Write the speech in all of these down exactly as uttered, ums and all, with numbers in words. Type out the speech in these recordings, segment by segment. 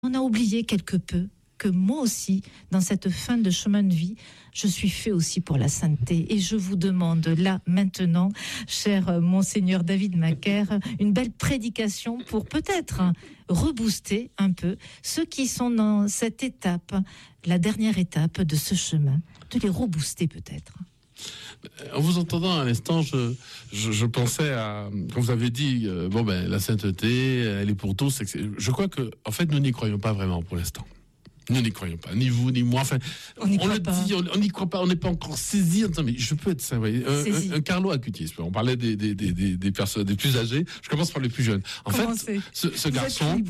On a oublié quelque peu que moi aussi, dans cette fin de chemin de vie, je suis fait aussi pour la sainteté. Et je vous demande là, maintenant, cher Monseigneur David Macaire, une belle prédication pour peut-être hein, rebooster un peu ceux qui sont dans cette étape, la dernière étape de ce chemin, de les rebooster peut-être. En vous entendant à l'instant, je, je, je pensais à, quand vous avez dit, euh, bon ben, la sainteté, elle est pour tous. Je crois que, en fait, nous n'y croyons pas vraiment pour l'instant. Nous n'y croyons pas, ni vous, ni moi. Enfin, on, on le pas. dit, on n'y croit pas, on n'est pas encore saisi en disant, mais je peux être saint. Un, un, un Carlo Acutis, on parlait des, des, des, des, des personnes, des plus âgés. Je commence par les plus jeunes. En Comment fait, ce, ce garçon,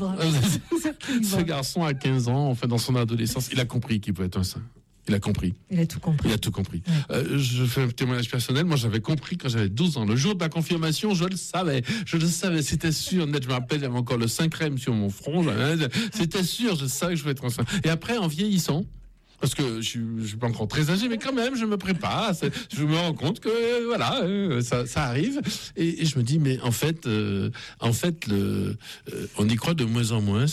ce garçon à quinze ans, enfin, dans son adolescence, il a compris qu'il peut être un saint. Il a compris. Il a tout compris. Il a tout compris. Ouais. Euh, je fais un témoignage personnel. Moi, j'avais compris quand j'avais douze ans. Le jour de ma confirmation, je le savais. Je le savais. C'était sûr. Net, je me rappelle, j'avais encore le cinq crème sur mon front. C'était sûr. Je savais que je voulais être un saint. Et après, en vieillissant, parce que je ne suis pas encore très âgé, mais quand même, je me prépare. Je me rends compte que voilà, ça, ça arrive. Et, et je me dis, mais en fait, euh, en fait, le, euh, on y croit de moins en moins.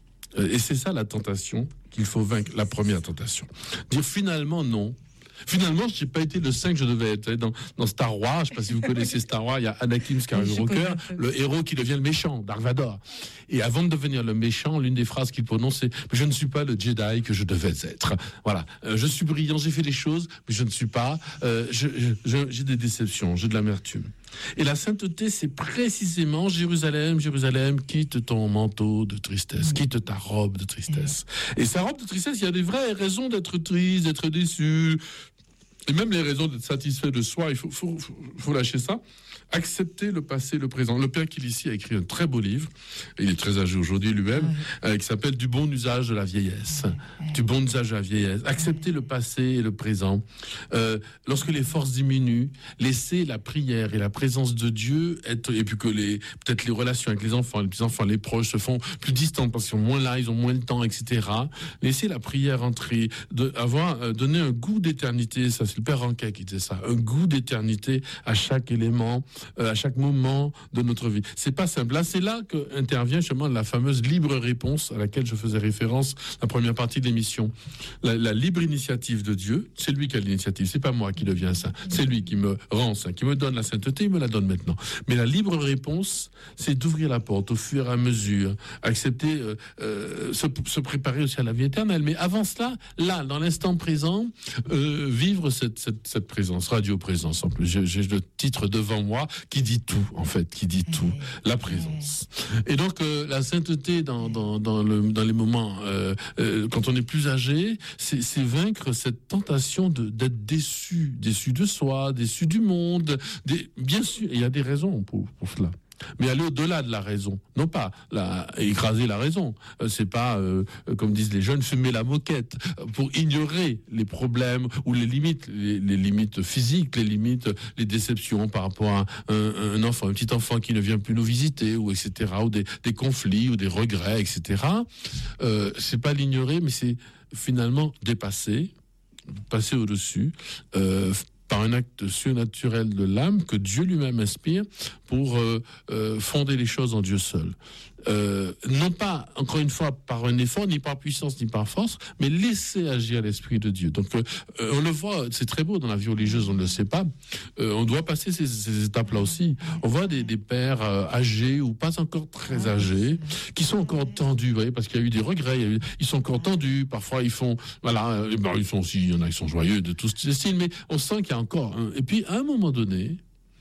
Et c'est ça la tentation qu'il faut vaincre, la première tentation. Dire finalement non. Finalement, je n'ai pas été le saint que je devais être. Dans, dans Star Wars, je ne sais pas si vous connaissez Star Wars, il y a Anakin Skywalker, le héros qui devient le méchant, Dark Vador. Et avant de devenir le méchant, l'une des phrases qu'il prononce, c'est « Je ne suis pas le Jedi que je devais être ». Voilà. Euh, je suis brillant, j'ai fait des choses, mais je ne suis pas. Euh, je, je, j'ai des déceptions, j'ai de l'amertume. Et la sainteté, c'est précisément Jérusalem, Jérusalem, quitte ton manteau de tristesse, quitte ta robe de tristesse. Et sa robe de tristesse, il y a des vraies raisons d'être triste, d'être déçu, et même les raisons d'être satisfait de soi. Il faut, faut, faut, faut lâcher ça. Accepter le passé, le présent. Le père Kilici a écrit un très beau livre, il est très âgé aujourd'hui lui-même, oui. euh, qui s'appelle « Du bon usage de la vieillesse oui, ». Oui. Du bon usage de la vieillesse. Accepter oui. le passé et le présent. Euh, lorsque les forces diminuent, laisser la prière et la présence de Dieu être, et puis que les, peut-être les relations avec les enfants, les petits-enfants, les proches se font plus distantes parce qu'ils sont moins là, ils ont moins de temps, et cetera. Laisser la prière entrer, de, avoir, euh, donner un goût d'éternité, ça c'est le père Ranquet qui disait ça, un goût d'éternité à chaque élément, Euh, à chaque moment de notre vie. C'est pas simple. Là, c'est là que intervient justement la fameuse libre réponse à laquelle je faisais référence la première partie de l'émission. La, la libre initiative de Dieu, c'est lui qui a l'initiative. C'est pas moi qui deviens saint. C'est lui qui me rend saint, qui me donne la sainteté, il me la donne maintenant. Mais la libre réponse, c'est d'ouvrir la porte au fur et à mesure, accepter, euh, euh, se, se préparer aussi à la vie éternelle. Mais avant cela, là, dans l'instant présent, euh, vivre cette, cette, cette présence, radio-présence en plus. J'ai, j'ai le titre devant moi qui dit tout, en fait, qui dit tout, la présence. Et donc, euh, la sainteté dans, dans, dans, le, dans les moments, euh, euh, quand on est plus âgé, c'est, c'est vaincre cette tentation de, d'être déçu, déçu de soi, déçu du monde. Des, bien sûr, il y a des raisons pour, pour cela. Mais aller au-delà de la raison, non pas la, écraser la raison, euh, c'est pas, euh, comme disent les jeunes, fumer la moquette, pour ignorer les problèmes ou les limites, les, les limites physiques, les limites, les déceptions par rapport à un, un enfant, un petit enfant qui ne vient plus nous visiter, ou et cetera, ou des, des conflits, ou des regrets, et cetera. Euh, c'est pas l'ignorer, mais c'est finalement dépasser, passer au-dessus, euh, par un acte surnaturel de l'âme que Dieu lui-même inspire pour euh, euh, fonder les choses en Dieu seul. Euh, non pas, encore une fois, par un effort, ni par puissance, ni par force, mais laisser agir l'Esprit de Dieu. Donc, euh, on le voit, c'est très beau dans la vie religieuse, on ne le sait pas. Euh, on doit passer ces, ces étapes-là aussi. On voit des, des pères euh, âgés ou pas encore très âgés, qui sont encore tendus, vous voyez, parce qu'il y a eu des regrets, il y a eu, ils sont encore tendus. Parfois, ils font, voilà, euh, ben, ils sont aussi, il y en a qui sont joyeux de tous ces styles, mais on sent qu'il y a encore. Hein. Et puis, à un moment donné,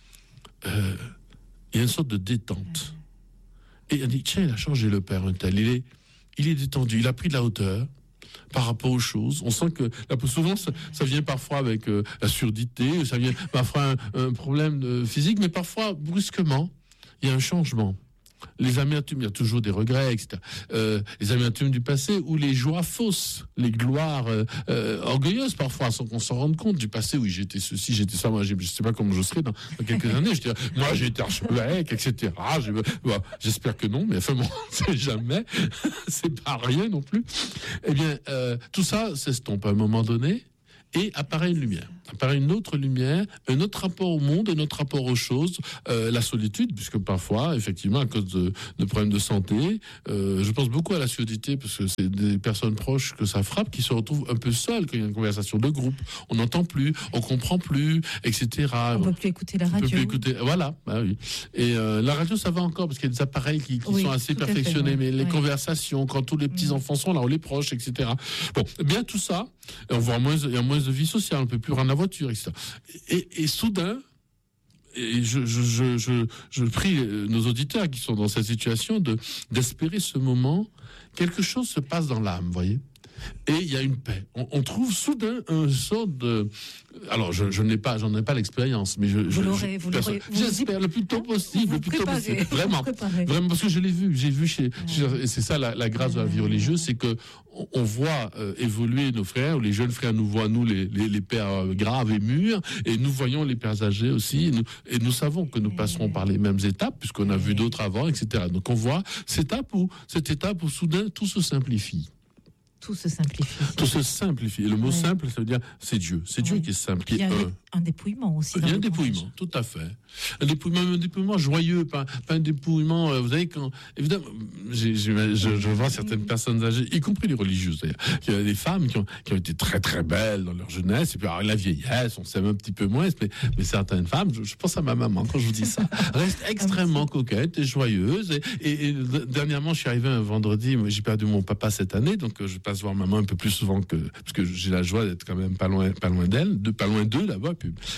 euh, il y a une sorte de détente. Et on dit, tiens, il a changé le père un tel, il est, il est détendu, il a pris de la hauteur par rapport aux choses. On sent que, là, souvent, ça, ça vient parfois avec euh, la surdité, ça vient parfois un, un problème de physique, mais parfois, brusquement, il y a un changement. Les amertumes, il y a toujours des regrets, et cetera. Euh, les amertumes du passé ou les joies fausses, les gloires euh, euh, orgueilleuses parfois, sans qu'on s'en rende compte du passé. Oui, j'étais ceci, j'étais ça. Moi, je ne sais pas comment je serai dans, dans quelques années. Je dirais, moi, j'ai été archevêque, et cetera. Je, bon, j'espère que non, mais enfin bon, c'est jamais. C'est pas rien non plus. Eh bien, euh, tout ça s'estompe à un moment donné. et apparaît une lumière. Apparaît une autre lumière, un autre rapport au monde, un autre rapport aux choses, euh, la solitude, puisque parfois, effectivement, à cause de, de problèmes de santé, euh, je pense beaucoup à la surdité, parce que c'est des personnes proches que ça frappe, qui se retrouvent un peu seules quand il y a une conversation de groupe. On n'entend plus, on comprend plus, et cetera. On ne peut plus écouter la radio. On peut plus écouter, voilà, bah oui. Et euh, la radio, ça va encore, parce qu'il y a des appareils qui, qui oui, sont assez perfectionnés, fait, oui. mais les oui. conversations, quand tous les petits-enfants sont là, on les proches, et cetera. Bon, bien tout ça, on voit moins, il y a moins de vie sociale, on ne peut plus rendre la voiture, et cetera. Et, et soudain, et je, je, je, je, je prie nos auditeurs qui sont dans cette situation de, d'espérer ce moment, quelque chose se passe dans l'âme, vous voyez. Et il y a une paix. On, on trouve soudain un sort de... Alors, je, je n'ai pas, j'en ai pas l'expérience, mais je, vous je, l'aurez, je, vous l'aurez. J'espère le plus tôt possible, le plus tôt possible. Vraiment, préparez. vraiment, parce que je l'ai vu, j'ai vu chez, ouais. c'est ça la, la grâce de la vie religieuse, c'est que on, on voit euh, évoluer nos frères, ou les jeunes frères nous voient nous les, les, les pères euh, graves et mûrs, et nous voyons les pères âgés aussi, et nous, et nous savons que nous passerons par les mêmes étapes, puisqu'on a vu d'autres avant, et cetera. Donc on voit cette étape où, cette étape où soudain tout se simplifie. Tout se simplifie. Tout se simplifie. Et le mot ouais. simple, ça veut dire c'est Dieu. C'est Dieu ouais. qui est simple. Qui il y a est un, un dépouillement aussi. Il y a un dépouillement, âge. Tout à fait. Un dépouillement, un dépouillement joyeux, pas, pas un dépouillement. Euh, vous savez, quand. Évidemment, j'ai, j'ai, je, je vois certaines personnes âgées, y compris les religieuses d'ailleurs. Il y a des femmes qui ont, qui ont été très très belles dans leur jeunesse, et puis alors, la vieillesse, on s'aime un petit peu moins, mais, mais certaines femmes, je, je pense à ma maman quand je vous dis ça, restent extrêmement coquettes et joyeuses. Et, et, et dernièrement, je suis arrivé un vendredi, j'ai perdu mon papa cette année, donc je passe voir maman un peu plus souvent que parce que j'ai la joie d'être quand même pas loin pas loin d'elle, de pas loin d'eux là-bas.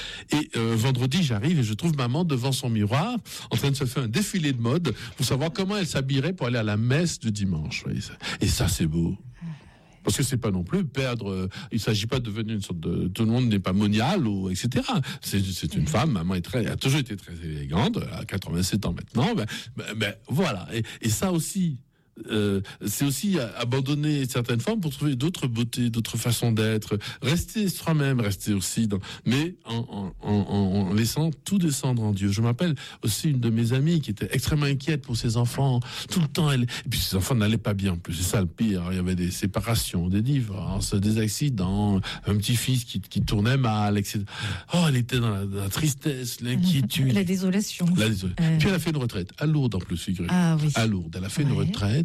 Et euh, vendredi, j'arrive et je trouve maman devant son miroir en train de se faire un défilé de mode pour savoir comment elle s'habillerait pour aller à la messe du dimanche. Et ça, c'est beau. Parce que c'est pas non plus perdre. Euh, il s'agit pas de devenir une sorte de. Tout le monde n'est pas monial ou et cetera. C'est, c'est une femme. Maman est très, a toujours été très élégante. À quatre-vingt-sept ans maintenant. Ben, ben, ben voilà. Et, et ça aussi. Euh, c'est aussi abandonner certaines formes pour trouver d'autres beautés, d'autres façons d'être, rester soi-même, rester aussi dans, mais en, en, en, en laissant tout descendre en Dieu. Je m'appelle aussi une de mes amies qui était extrêmement inquiète pour ses enfants, tout le temps, elle, et puis ses enfants n'allaient pas bien en plus, c'est ça le pire, il y avait des séparations, des divorces, des accidents, un petit-fils qui, qui tournait mal, et cetera. Oh, elle était dans la, dans la tristesse, l'inquiétude. La désolation. La désolation. Euh... Puis elle a fait une retraite, à Lourdes en plus, figurez-vous. Ah oui. À Lourdes, elle a fait ouais. une retraite.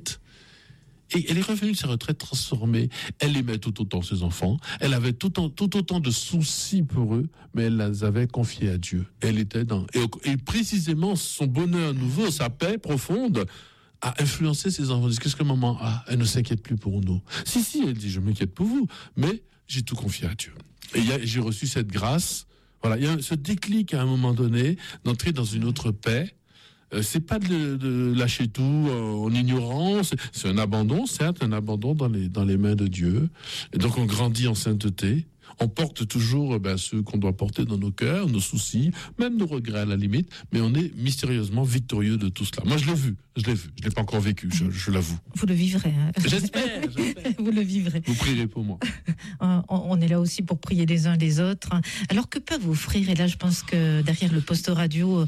Et elle est revenue de sa retraite transformée. Elle aimait tout autant ses enfants. Elle avait tout, en, tout autant de soucis pour eux, mais elle les avait confiés à Dieu. Elle était dans et, et précisément son bonheur nouveau, sa paix profonde, a influencé ses enfants. Ils disent qu'est-ce que maman a? Elle ne s'inquiète plus pour nous. Si si, elle dit je m'inquiète pour vous, mais j'ai tout confié à Dieu. Et y a, j'ai reçu cette grâce. Voilà, il y a ce déclic à un moment donné d'entrer dans une autre paix. Euh, c'est pas de, de lâcher tout euh, en ignorant, c'est, c'est un abandon, certes, un abandon dans les, dans les mains de Dieu. Et donc on grandit en sainteté. On porte toujours ben, ceux qu'on doit porter dans nos cœurs, nos soucis, même nos regrets à la limite, mais on est mystérieusement victorieux de tout cela. Moi, je l'ai vu, je l'ai vu, je l'ai pas encore vécu, je, je l'avoue. Vous le vivrez. Hein. J'espère, j'espère. Vous le vivrez. Vous prierez pour moi. On est là aussi pour prier les uns les autres. Alors que peuvent offrir, et là je pense que derrière le poste radio,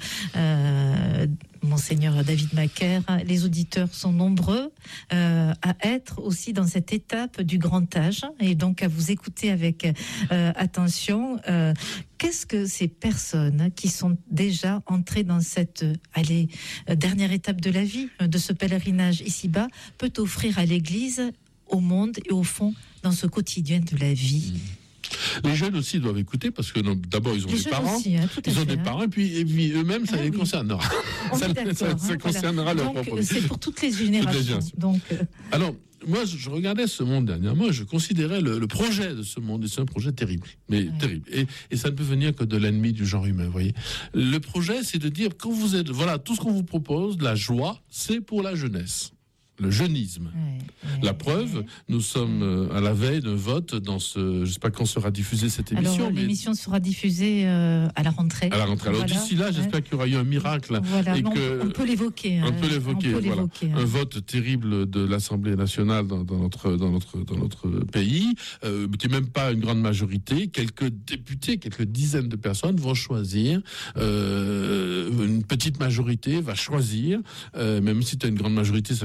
euh, Monseigneur David Macaire, les auditeurs sont nombreux euh, à être aussi dans cette étape du grand âge et donc à vous écouter avec euh, attention. Euh, qu'est-ce que ces personnes qui sont déjà entrées dans cette allez, dernière étape de la vie, de ce pèlerinage ici-bas, peut offrir à l'Église, au monde et au fond dans ce quotidien de la vie? Mmh. Les jeunes aussi doivent écouter parce que non, d'abord ils ont les des parents, aussi, hein, ils fait, ont des hein. parents et puis, et puis eux-mêmes ça ah, les oui. concernera. ça, ça, ça, hein, ça concernera voilà. leur donc, propre vie. C'est pour toutes les générations. Toutes les générations. Donc, euh... Alors moi je, je regardais ce monde dernièrement, je considérais le, le projet de ce monde et c'est un projet terrible, mais ouais. terrible. Et, et ça ne peut venir que de l'ennemi du genre humain. Vous voyez, le projet c'est de dire quand vous êtes, voilà, tout ce qu'on vous propose, la joie, c'est pour la jeunesse. Le jeunisme. Ouais, ouais, la preuve, ouais. nous sommes euh, à la veille d'un vote dans ce. Je ne sais pas quand sera diffusée cette émission. Alors, mais... l'émission sera diffusée euh, à la rentrée. À la rentrée. Alors voilà. D'ici là, j'espère qu'il y aura eu un miracle. Voilà. Et non, que... On peut l'évoquer. On peut l'évoquer. On peut voilà. l'évoquer hein. Un vote terrible de l'Assemblée nationale dans, dans notre dans notre dans notre pays, euh, qui n'est même pas une grande majorité. Quelques députés, quelques dizaines de personnes vont choisir. Euh, une petite majorité va choisir. Euh, même si tu as une grande majorité, ça ne changerait pas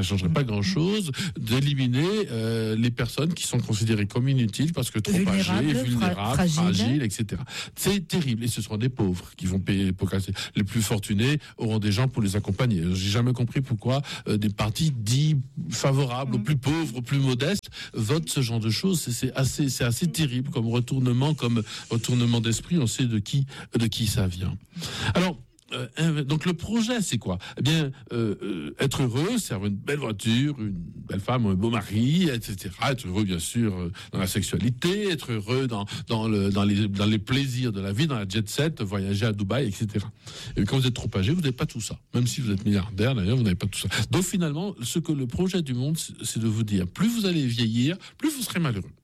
pas grand-chose, d'éliminer euh, les personnes qui sont considérées comme inutiles parce que trop vulnérables, âgées, vulnérables, fragiles. fragiles, et cetera. C'est terrible. Et ce sont des pauvres qui vont payer pour casser. Les plus fortunés auront des gens pour les accompagner. J'ai jamais compris pourquoi euh, des partis dits favorables mmh. aux plus pauvres, aux plus modestes votent ce genre de choses. C'est, c'est assez, c'est assez terrible comme retournement, comme retournement d'esprit. On sait de qui, de qui ça vient. Alors. Euh, donc le projet, c'est quoi ? Eh bien, euh, euh, être heureux, c'est avoir une belle voiture, une belle femme, un beau mari, et cetera. Être heureux, bien sûr, euh, dans la sexualité, être heureux dans, dans, le, dans, les, dans les plaisirs de la vie, dans la jet set, voyager à Dubaï, et cetera. Et quand vous êtes trop âgé, vous n'avez pas tout ça. Même si vous êtes milliardaire, d'ailleurs, vous n'avez pas tout ça. Donc finalement, ce que le projet du monde, c'est de vous dire, plus vous allez vieillir, plus vous serez malheureux.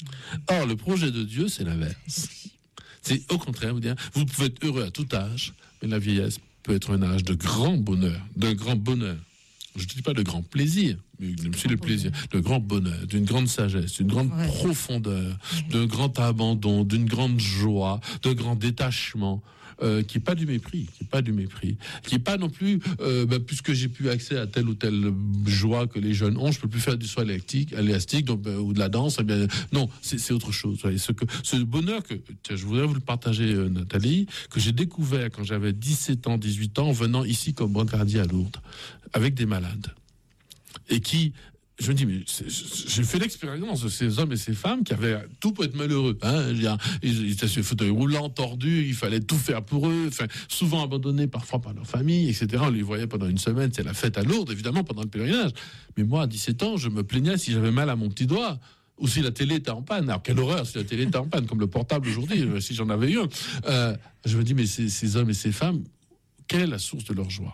Or, le projet de Dieu, c'est l'inverse. C'est au contraire, vous dire, vous pouvez être heureux à tout âge, mais la vieillesse peut être un âge de grand bonheur, d'un grand bonheur. Je ne dis pas de grand plaisir, mais c'est le plaisir, de grand bonheur, d'une grande sagesse, d'une grande ouais. profondeur, d'un grand abandon, d'une grande joie, d'un grand détachement. Euh, qui n'est pas du mépris, qui n'est pas du mépris, qui n'est pas non plus, euh, bah, puisque j'ai plus accès à telle ou telle joie que les jeunes ont, je peux plus faire du saut élastique, élastique donc, bah, ou de la danse. Eh bien, non, c'est, c'est autre chose. Ce, que, ce bonheur que, tiens, je voudrais vous le partager, euh, Nathalie, que j'ai découvert quand j'avais dix-sept ans, dix-huit ans, en venant ici comme brancardier à Lourdes, avec des malades, et qui je me dis, mais j'ai fait l'expérience de ces hommes et ces femmes qui avaient tout pour être malheureux. Hein. Ils étaient sur le fauteuil roulant, tordus, il fallait tout faire pour eux, enfin, souvent abandonnés parfois par leur famille, et cetera. On les voyait pendant une semaine, c'est la fête à Lourdes, évidemment, pendant le pèlerinage. Mais moi, à dix-sept ans, je me plaignais si j'avais mal à mon petit doigt. Ou si la télé était en panne. Alors, quelle horreur si la télé était en panne, comme le portable aujourd'hui, si j'en avais eu un. Euh, je me dis, mais ces, ces hommes et ces femmes, quelle est la source de leur joie ?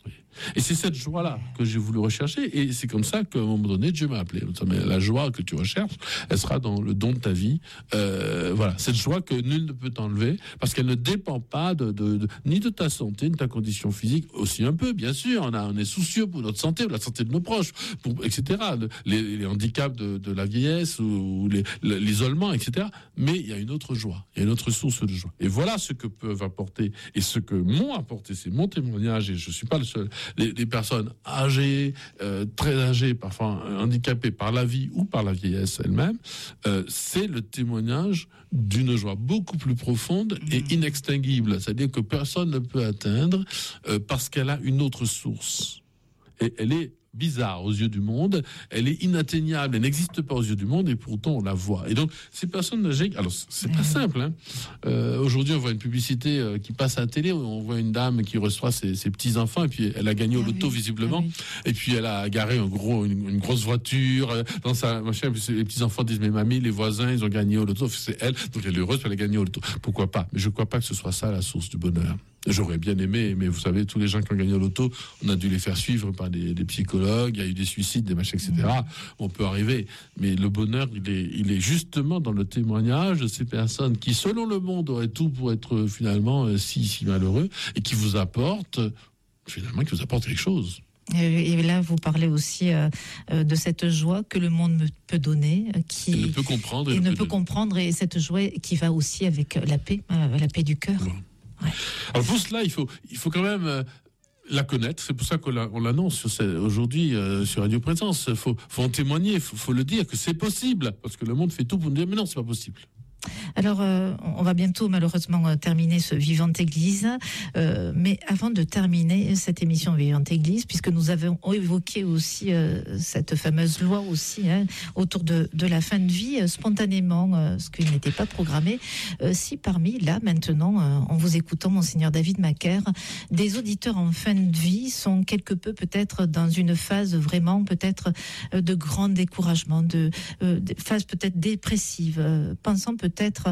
Et c'est cette joie-là que j'ai voulu rechercher. Et c'est comme ça qu'à un moment donné, Dieu m'a appelé. La joie que tu recherches, elle sera dans le don de ta vie. Euh, voilà, cette joie que nul ne peut t'enlever, parce qu'elle ne dépend pas de, de, de, ni de ta santé, ni de ta condition physique, aussi un peu, bien sûr. On, a, on est soucieux pour notre santé, pour la santé de nos proches, pour, et cetera. Les, les handicaps de, de la vieillesse, ou, ou les, l'isolement, et cetera. Mais il y a une autre joie, il y a une autre source de joie. Et voilà ce que peuvent apporter, et ce que m'ont apporté, c'est mon témoignage, et je ne suis pas le seul. Les, les personnes âgées, euh, très âgées, parfois handicapées par la vie ou par la vieillesse elle-même, euh, c'est le témoignage d'une joie beaucoup plus profonde et inextinguible. C'est-à-dire que personne ne peut atteindre euh, parce qu'elle a une autre source. Et elle est bizarre aux yeux du monde, elle est inatteignable, elle n'existe pas aux yeux du monde et pourtant on la voit. Et donc ces personnes âgées, alors c'est pas simple. Hein. Euh, aujourd'hui on voit une publicité euh, qui passe à la télé, où on voit une dame qui reçoit ses, ses petits enfants et puis elle a gagné au loto visiblement, et puis elle a garé un gros, une, une grosse voiture euh, dans sa machin. Puis les petits enfants disent mais mamie, les voisins ils ont gagné au loto, c'est elle, donc elle est heureuse, elle a gagné au loto. Pourquoi pas ? Mais je crois pas que ce soit ça la source du bonheur. J'aurais bien aimé, mais vous savez, tous les gens qui ont gagné au loto, on a dû les faire suivre par des, des psychologues, il y a eu des suicides, des machins, et cetera. On peut arriver, mais le bonheur, il est, il est justement dans le témoignage de ces personnes qui, selon le monde, auraient tout pour être finalement si, si malheureux, et qui vous apportent, finalement, qui vous apportent quelque chose. Et là, vous parlez aussi euh, de cette joie que le monde peut donner, qui il ne peut comprendre, et et ne peut peut comprendre, et cette joie qui va aussi avec la paix, euh, la paix du cœur. Voilà. Ouais. Alors pour cela, il faut, il faut quand même euh, la connaître. C'est pour ça qu'on la, on l'annonce sur cette, aujourd'hui euh, sur Radio Présence. Il faut, faut en témoigner, il faut, faut le dire que c'est possible, parce que le monde fait tout pour nous dire mais non, c'est pas possible. Alors, euh, on va bientôt malheureusement terminer ce Vivante Église, euh, mais avant de terminer cette émission Vivante Église, puisque nous avons évoqué aussi euh, cette fameuse loi aussi hein, autour de, de la fin de vie, euh, spontanément, euh, ce qui n'était pas programmé, euh, si parmi, là, maintenant, euh, en vous écoutant, Monseigneur David Macaire, des auditeurs en fin de vie sont quelque peu peut-être dans une phase vraiment peut-être euh, de grand découragement, de, euh, de phase peut-être dépressive, euh, pensant peut-être peut-être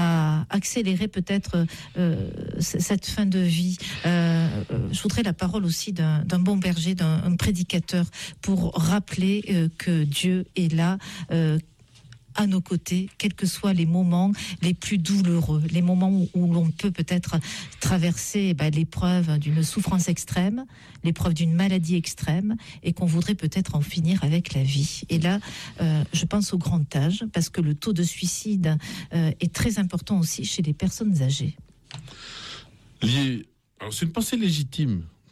à accélérer peut-être euh, cette fin de vie. Euh, je voudrais la parole aussi d'un, d'un bon berger, d'un un prédicateur, pour rappeler euh, que Dieu est là, euh, à nos côtés, quels que soient les moments les plus douloureux, les moments où, où l'on peut peut-être traverser bah, l'épreuve d'une souffrance extrême, l'épreuve d'une maladie extrême, et qu'on voudrait peut-être en finir avec la vie. Et là, euh, je pense au grand âge, parce que le taux de suicide euh, est très important aussi chez les personnes âgées. Lié... Alors, c'est une pensée légitime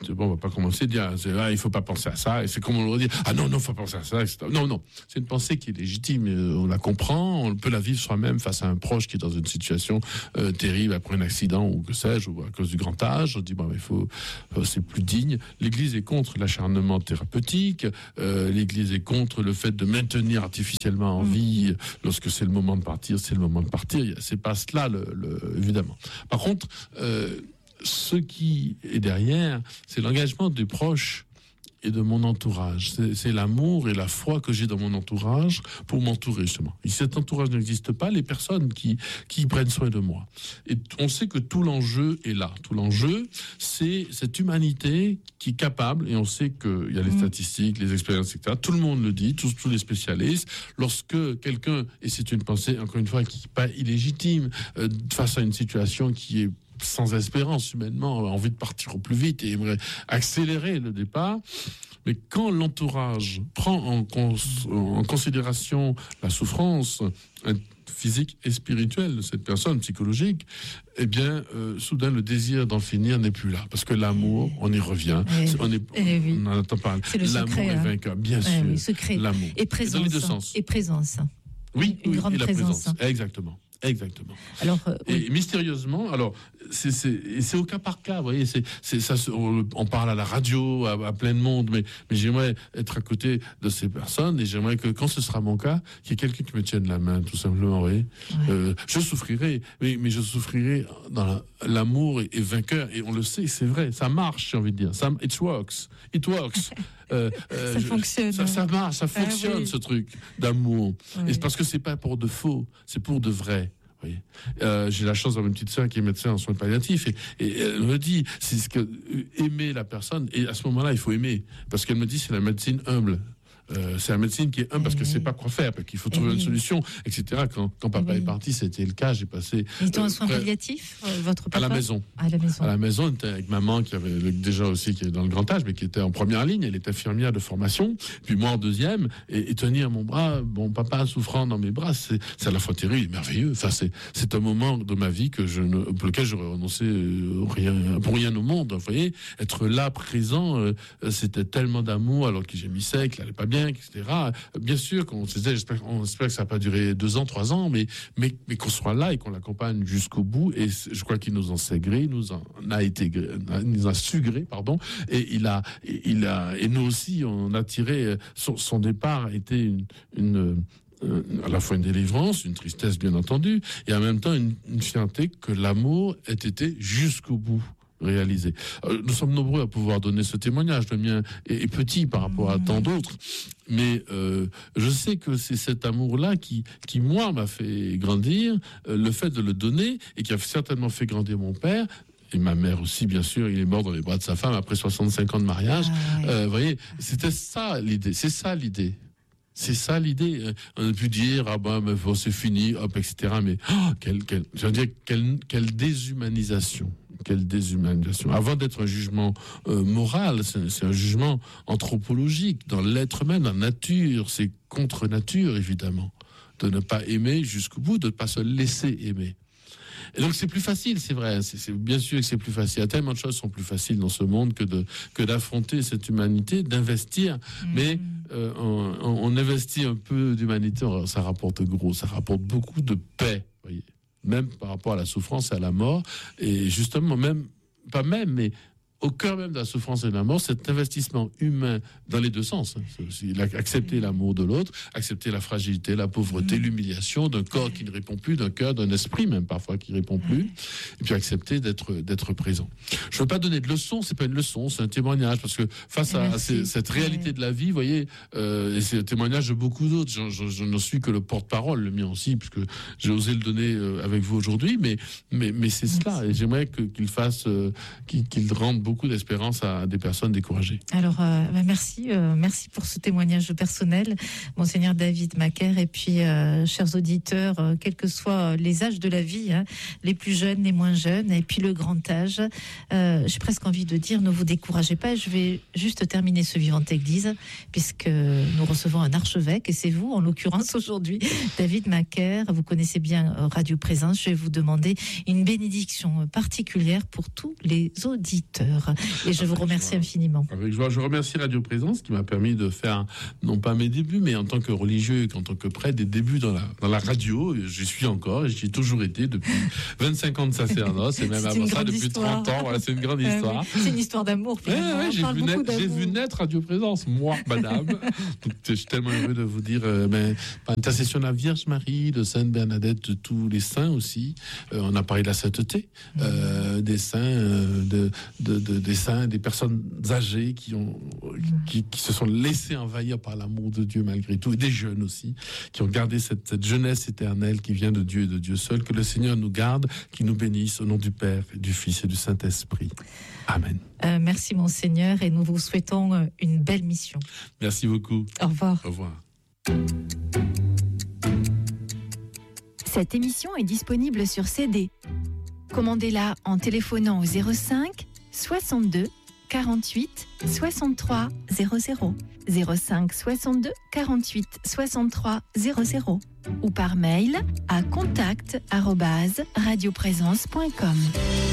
Bon, on va pas commencer à dire, ah, il faut pas penser à ça, et c'est comme on le dit, ah non, non, faut pas penser à ça, et cetera. Non, non, c'est une pensée qui est légitime, on la comprend, on peut la vivre soi-même face à un proche qui est dans une situation euh, terrible après un accident ou que sais-je, ou à cause du grand âge. On dit, bon, il faut, c'est plus digne. L'Église est contre l'acharnement thérapeutique, euh, l'Église est contre le fait de maintenir artificiellement en vie, lorsque c'est le moment de partir, c'est le moment de partir. C'est pas cela, le, le, évidemment. Par contre, euh, ce qui est derrière, c'est l'engagement des proches et de mon entourage. C'est, c'est l'amour et la foi que j'ai dans mon entourage pour m'entourer, justement. Et si cet entourage n'existe pas, les personnes qui, qui prennent soin de moi. Et on sait que tout l'enjeu est là. Tout l'enjeu, c'est cette humanité qui est capable, et on sait qu'il y a les statistiques, les expériences, et cetera. Tout le monde le dit, tous, tous les spécialistes. Lorsque quelqu'un, et c'est une pensée, encore une fois, qui n'est pas illégitime, euh, face à une situation qui est sans espérance humainement, a envie de partir au plus vite et aimerait accélérer le départ. Mais quand l'entourage prend en, cons- en considération la souffrance physique et spirituelle de cette personne, psychologique, eh bien, euh, soudain, le désir d'en finir n'est plus là. Parce que l'amour, on y revient. Et on, est, et oui. on en entend parler. C'est le l'amour secret, est hein. vainqueur, bien Ouais, sûr. oui, secret. L'amour. Et présence. Et dans les deux sens. Et présence. Oui, une oui, grande et la présence. présence. Exactement. Exactement. Alors, euh, oui. Et mystérieusement, alors c'est, c'est, c'est au cas par cas, vous voyez, c'est, c'est, ça, on, on parle à la radio, à, à plein de monde, mais, mais j'aimerais être à côté de ces personnes et j'aimerais que quand ce sera mon cas, qu'il y ait quelqu'un qui me tienne la main, tout simplement, vous voyez. Ouais. Euh, je souffrirai, mais, mais je souffrirai dans la, l'amour est, est vainqueur et on le sait, c'est vrai, ça marche, j'ai envie de dire, ça, it works, it works. Euh, euh, ça je, fonctionne. Ça, ça marche, ça fonctionne, ah, oui. Ce truc d'amour. Oui. Et c'est parce que c'est pas pour de faux, c'est pour de vrai. Oui. Euh, j'ai la chance d'avoir une petite sœur qui est médecin en soins palliatifs et, et elle me dit, c'est ce que euh, aimer la personne, et à ce moment-là, il faut aimer, parce qu'elle me dit, c'est la médecine humble. Euh, c'est la médecine qui est humble parce qu'elle ne sait pas quoi faire, parce qu'il faut trouver une solution, et cetera. Quand, quand papa est parti, c'était le cas. J'ai passé. Ils étaient en soins palliatifs, votre papa ? À la maison. À la maison. À la maison, on était avec maman qui avait déjà aussi qui est dans le grand âge, mais qui était en première ligne. Elle est infirmière de formation. Puis moi en deuxième, et, et tenir mon bras, mon papa souffrant dans mes bras, c'est, c'est à la fois terrible et merveilleux. Enfin, c'est, c'est un moment de ma vie que je ne, pour lequel j'aurais renoncé euh, rien, pour rien au monde. Vous voyez, être là, présent, euh, c'était tellement d'amour alors que j'ai mis sec, qu'il n'allait pas bien, et cetera. Bien sûr qu'on se disait, j'espère, on espère que ça n'a pas duré deux ans, trois ans, mais, mais, mais qu'on soit là et qu'on l'accompagne jusqu'au bout. Et je crois qu'il nous en sait gré, nous en a été, nous a su gré, pardon. Et il a, il a, et nous aussi, on a tiré, son, son départ a été une, une à la fois une délivrance, une tristesse bien entendu, et en même temps une, une fierté que l'amour ait été jusqu'au bout réalisé. Nous sommes nombreux à pouvoir donner ce témoignage. Le mien est petit par rapport à tant d'autres, mais euh, je sais que c'est cet amour-là qui, qui moi, m'a fait grandir, euh, le fait de le donner, et qui a certainement fait grandir mon père, et ma mère aussi, bien sûr. Il est mort dans les bras de sa femme après soixante-cinq ans de mariage. Ah, ouais. euh, vous voyez, c'était ça l'idée. C'est ça l'idée. C'est ça l'idée. On a pu dire, ah ben, mais bon, c'est fini, hop, et cetera. Mais, oh, quelle, quelle, je veux dire, quelle, quelle déshumanisation. Quelle déshumanisation. Avant d'être un jugement euh, moral, c'est, c'est un jugement anthropologique, dans l'être même, dans la nature. C'est contre nature, évidemment. De ne pas aimer jusqu'au bout, de ne pas se laisser aimer. Et donc c'est plus facile, c'est vrai. C'est, c'est bien sûr que c'est plus facile. Il y a tellement de choses qui sont plus faciles dans ce monde que de que d'affronter cette humanité, d'investir. Mmh. Mais euh, on, on investit un peu d'humanité, ça rapporte gros, ça rapporte beaucoup de paix. Voyez, même par rapport à la souffrance et à la mort. Et justement, même pas même, mais au cœur même de la souffrance et de la mort, cet investissement humain dans les deux sens. Hein, accepter l'amour de l'autre, accepter la fragilité, la pauvreté, mmh. l'humiliation d'un corps qui ne répond plus, d'un cœur, d'un esprit même parfois qui ne répond plus, et puis accepter d'être, d'être présent. Je ne veux pas donner de leçons, c'est pas une leçon, c'est un témoignage, parce que face à, à ces, cette réalité ouais. de la vie, vous voyez, euh, et c'est un témoignage de beaucoup d'autres, je, je, je n'en suis que le porte-parole, le mien aussi, puisque j'ai osé le donner euh, avec vous aujourd'hui, mais, mais, mais c'est Merci. Cela, et j'aimerais que, qu'il fasse, euh, qu'il, qu'il rende beaucoup beaucoup d'espérance à des personnes découragées. Alors, euh, bah merci, euh, merci pour ce témoignage personnel, Monseigneur David Macaire. Et puis, euh, chers auditeurs, euh, quels que soient les âges de la vie, hein, les plus jeunes, les moins jeunes, et puis le grand âge, euh, j'ai presque envie de dire, ne vous découragez pas. Je vais juste terminer ce Vivante Église, puisque nous recevons un archevêque, et c'est vous, en l'occurrence aujourd'hui, David Macaire. Vous connaissez bien Radio Présence. Je vais vous demander une bénédiction particulière pour tous les auditeurs. cœur. Et je vous remercie infiniment. Avec joie. Je remercie Radio Présence qui m'a permis de faire, non pas mes débuts, mais en tant que religieux et en tant que prêtre, des débuts dans la, dans la radio. J'y suis encore et j'y ai toujours été depuis vingt-cinq ans de sacerdoce et même avant ça depuis histoire. trente ans. Voilà, c'est une grande histoire. Euh, oui. C'est une histoire d'amour. Ouais, ouais, j'ai, vu naître, j'ai vu naître Radio Présence, moi, madame. Donc, je suis tellement heureux de vous dire, euh, ben, par intercession de la Vierge Marie, de Sainte Bernadette, de tous les saints aussi. Euh, on a parlé de la sainteté, euh, des saints, euh, de, de, de, des saints, des personnes âgées qui, ont, qui, qui se sont laissées envahir par l'amour de Dieu malgré tout, et des jeunes aussi, qui ont gardé cette, cette jeunesse éternelle qui vient de Dieu et de Dieu seul. Que le Seigneur nous garde, qu'il nous bénisse au nom du Père, et du Fils et du Saint-Esprit. Amen. Euh, merci Monseigneur et nous vous souhaitons une belle mission. Merci beaucoup. Au revoir. Au revoir. Cette émission est disponible sur C D. Commandez-la en téléphonant au zéro cinq soixante-deux quarante-huit soixante-trois zéro zéro, zéro cinq soixante-deux quarante-huit soixante-trois zéro zéro ou par mail à contact arobase radioprésence point com.